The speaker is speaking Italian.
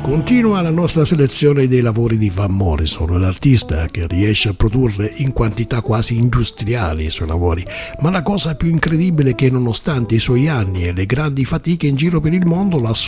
Continua la nostra selezione dei lavori di Van Morrison, l'artista che riesce a produrre in quantità quasi industriali i suoi lavori, ma la cosa più incredibile è che nonostante i suoi anni e le grandi fatiche in giro per il mondo, la